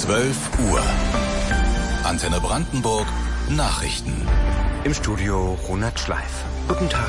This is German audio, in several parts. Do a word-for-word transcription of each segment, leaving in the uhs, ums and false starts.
zwölf Uhr. Antenne Brandenburg Nachrichten. Im Studio Ronald Schleif. Guten Tag.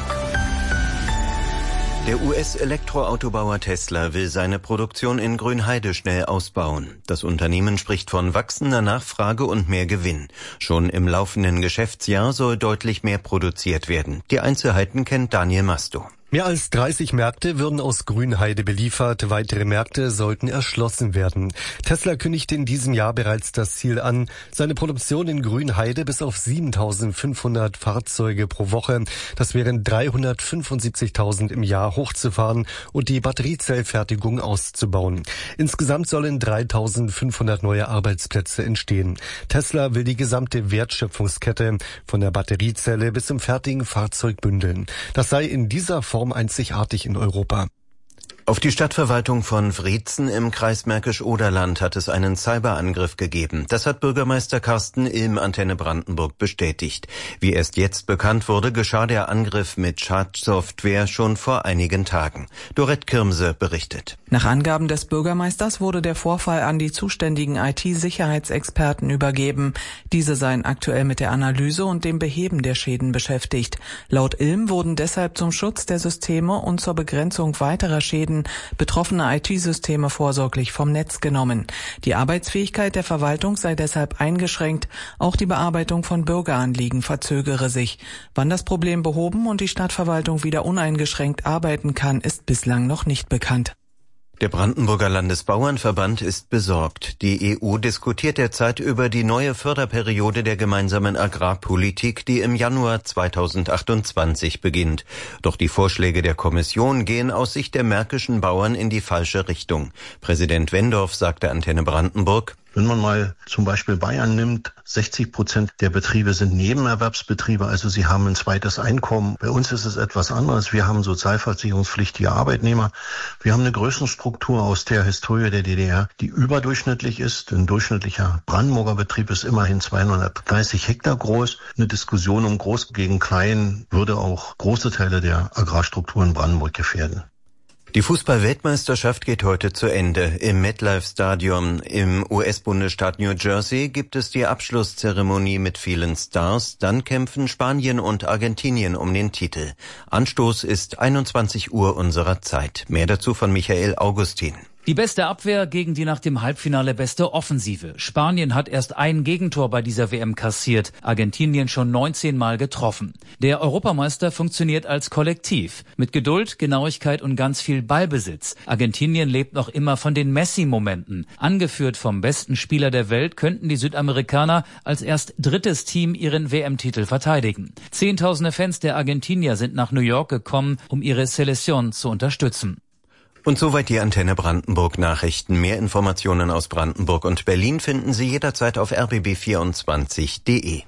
Der U S-Elektroautobauer Tesla will seine Produktion in Grünheide schnell ausbauen. Das Unternehmen spricht von wachsender Nachfrage und mehr Gewinn. Schon im laufenden Geschäftsjahr soll deutlich mehr produziert werden. Die Einzelheiten kennt Daniel Masto. Mehr als dreißig Märkte würden aus Grünheide beliefert, weitere Märkte sollten erschlossen werden. Tesla kündigte in diesem Jahr bereits das Ziel an, seine Produktion in Grünheide bis auf siebentausendfünfhundert Fahrzeuge pro Woche, das wären dreihundertfünfundsiebzigtausend im Jahr, hochzufahren und die Batteriezellfertigung auszubauen. Insgesamt sollen dreitausendfünfhundert neue Arbeitsplätze entstehen. Tesla will die gesamte Wertschöpfungskette von der Batteriezelle bis zum fertigen Fahrzeug bündeln. Das sei in dieser Form einzigartig in Europa. Auf die Stadtverwaltung von Wreetzen im Kreis Märkisch-Oderland hat es einen Cyberangriff gegeben. Das hat Bürgermeister Carsten Ilm Antenne Brandenburg bestätigt. Wie erst jetzt bekannt wurde, geschah der Angriff mit Schadsoftware schon vor einigen Tagen. Dorette Kirmse berichtet. Nach Angaben des Bürgermeisters wurde der Vorfall an die zuständigen I T-Sicherheitsexperten übergeben. Diese seien aktuell mit der Analyse und dem Beheben der Schäden beschäftigt. Laut Ilm wurden deshalb zum Schutz der Systeme und zur Begrenzung weiterer Schäden betroffene I T-Systeme vorsorglich vom Netz genommen. Die Arbeitsfähigkeit der Verwaltung sei deshalb eingeschränkt. Auch die Bearbeitung von Bürgeranliegen verzögere sich. Wann das Problem behoben und die Stadtverwaltung wieder uneingeschränkt arbeiten kann, ist bislang noch nicht bekannt. Der Brandenburger Landesbauernverband ist besorgt. Die E U diskutiert derzeit über die neue Förderperiode der gemeinsamen Agrarpolitik, die im Januar zweitausendachtundzwanzig beginnt. Doch die Vorschläge der Kommission gehen aus Sicht der märkischen Bauern in die falsche Richtung. Präsident Wendorf sagte Antenne Brandenburg: Wenn man mal zum Beispiel Bayern nimmt, sechzig Prozent der Betriebe sind Nebenerwerbsbetriebe, also sie haben ein zweites Einkommen. Bei uns ist es etwas anderes. Wir haben sozialversicherungspflichtige Arbeitnehmer. Wir haben eine Größenstruktur aus der Historie der D D R, die überdurchschnittlich ist. Ein durchschnittlicher Brandenburger Betrieb ist immerhin zweihundertdreißig Hektar groß. Eine Diskussion um Groß gegen Klein würde auch große Teile der Agrarstruktur in Brandenburg gefährden. Die Fußball-Weltmeisterschaft geht heute zu Ende. Im MetLife Stadium im U S-Bundesstaat New Jersey gibt es die Abschlusszeremonie mit vielen Stars. Dann kämpfen Spanien und Argentinien um den Titel. Anstoß ist einundzwanzig Uhr unserer Zeit. Mehr dazu von Michael Augustin. Die beste Abwehr gegen die nach dem Halbfinale beste Offensive. Spanien hat erst ein Gegentor bei dieser W M kassiert, Argentinien schon neunzehn Mal getroffen. Der Europameister funktioniert als Kollektiv, mit Geduld, Genauigkeit und ganz viel Ballbesitz. Argentinien lebt noch immer von den Messi-Momenten. Angeführt vom besten Spieler der Welt könnten die Südamerikaner als erst drittes Team ihren W M-Titel verteidigen. Zehntausende Fans der Argentinier sind nach New York gekommen, um ihre Selección zu unterstützen. Und soweit die Antenne Brandenburg Nachrichten. Mehr Informationen aus Brandenburg und Berlin finden Sie jederzeit auf r b b vierundzwanzig punkt d e.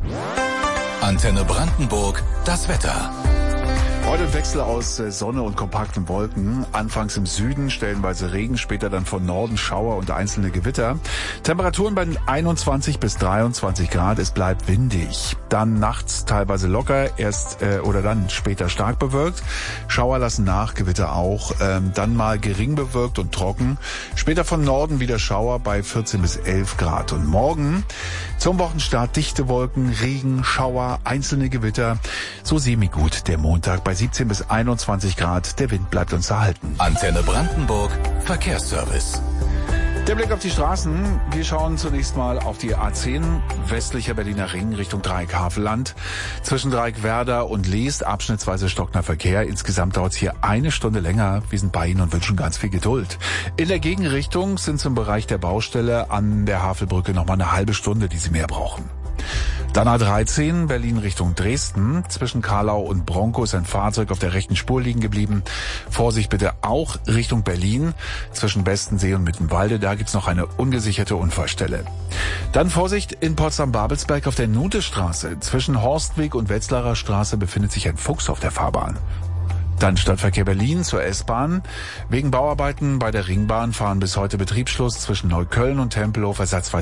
Antenne Brandenburg, das Wetter. Heute ein Wechsel aus Sonne und kompakten Wolken. Anfangs im Süden stellenweise Regen, später dann von Norden Schauer und einzelne Gewitter. Temperaturen bei einundzwanzig bis dreiundzwanzig Grad. Es bleibt windig. Dann nachts teilweise locker, erst äh, oder dann später stark bewölkt. Schauer lassen nach, Gewitter auch. Ähm, dann mal gering bewölkt und trocken. Später von Norden wieder Schauer bei vierzehn bis elf Grad. Und morgen zum Wochenstart dichte Wolken, Regen, Schauer, einzelne Gewitter. So semi-gut der Montag bei siebzehn bis einundzwanzig Grad. Der Wind bleibt uns erhalten. Antenne Brandenburg, Verkehrsservice. Der Blick auf die Straßen. Wir schauen zunächst mal auf die A zehn, westlicher Berliner Ring Richtung Dreieck-Havelland. Zwischen Dreieck-Werder und Leest abschnittsweise stockender Verkehr. Insgesamt dauert es hier eine Stunde länger. Wir sind bei Ihnen und wünschen ganz viel Geduld. In der Gegenrichtung sind zum Bereich der Baustelle an der Havelbrücke nochmal eine halbe Stunde, die Sie mehr brauchen. Dann A dreizehn, Berlin Richtung Dresden. Zwischen Karlau und Bronco ist ein Fahrzeug auf der rechten Spur liegen geblieben. Vorsicht bitte auch Richtung Berlin. Zwischen Bestensee und Mittenwalde, da gibt's noch eine ungesicherte Unfallstelle. Dann Vorsicht in Potsdam-Babelsberg auf der Nutestraße. Zwischen Horstweg und Wetzlarer Straße befindet sich ein Fuchs auf der Fahrbahn. Dann Stadtverkehr Berlin zur S-Bahn. Wegen Bauarbeiten bei der Ringbahn fahren bis heute Betriebsschluss zwischen Neukölln und Tempelhof ersatzweise